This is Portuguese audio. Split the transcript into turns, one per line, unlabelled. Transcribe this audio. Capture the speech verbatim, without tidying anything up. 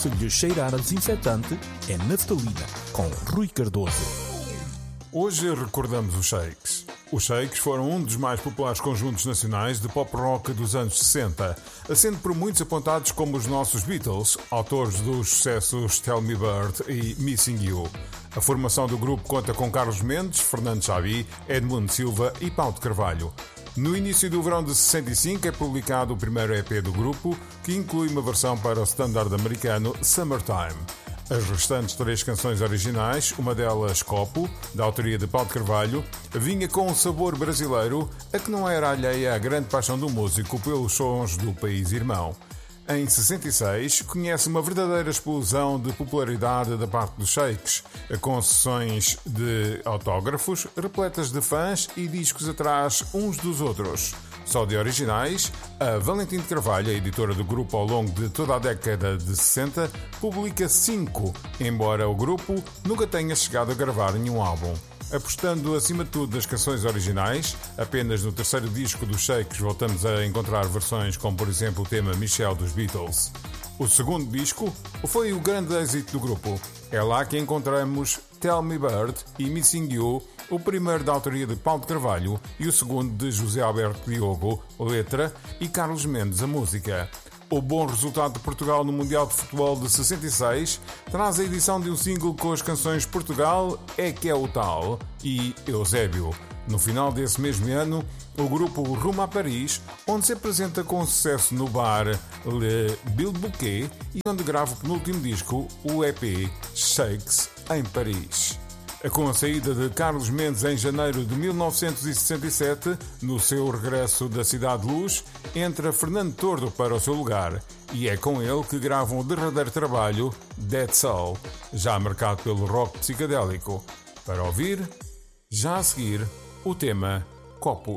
Se lhe cheirar a desinfetante, é naftalina, com Rui Cardoso.
Hoje recordamos os Shakes. Os Shakes foram um dos mais populares conjuntos nacionais de pop rock dos anos sessenta, sendo por muitos apontados como os nossos Beatles, autores dos sucessos Tell Me Bird e Missing You. A formação do grupo conta com Carlos Mendes, Fernando Xavi, Edmundo Silva e Paulo de Carvalho. No início do verão de sessenta e cinco é publicado o primeiro E P do grupo, que inclui uma versão para o standard americano Summertime. As restantes três canções originais, uma delas Copo, da autoria de Paulo de Carvalho, vinha com um sabor brasileiro, a que não era alheia à grande paixão do músico pelos sons do país irmão. Em sessenta e seis, conhece uma verdadeira explosão de popularidade da parte dos Shakes, com sessões de autógrafos, repletas de fãs e discos atrás uns dos outros. Só de originais, a Valentim de Carvalho, a editora do grupo ao longo de toda a década de sessenta, publica cinco, embora o grupo nunca tenha chegado a gravar nenhum álbum. Apostando acima de tudo nas canções originais, apenas no terceiro disco dos Shakes voltamos a encontrar versões como, por exemplo, o tema Michelle dos Beatles. O segundo disco foi o grande êxito do grupo. É lá que encontramos Tell Me Bird e Missing You, o primeiro da autoria de Paulo de Carvalho e o segundo de José Alberto Diogo, letra, e Carlos Mendes, a música. O bom resultado de Portugal no Mundial de Futebol de sessenta e seis traz a edição de um single com as canções Portugal é que é o tal e Eusébio. No final desse mesmo ano, o grupo rumo a Paris, onde se apresenta com sucesso no bar Le Bilboquet e onde grava o penúltimo disco, o E P Shakes em Paris. Com a saída de Carlos Mendes em janeiro de mil novecentos e sessenta e sete, no seu regresso da Cidade de Luz, entra Fernando Tordo para o seu lugar e é com ele que gravam o derradeiro trabalho Dead Soul, já marcado pelo rock psicadélico. Para ouvir, já a seguir, o tema Copo.